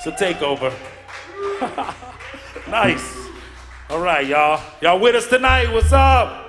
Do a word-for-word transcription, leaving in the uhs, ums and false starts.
It's a takeover. Nice. All right, y'all. Y'all with us tonight? What's up?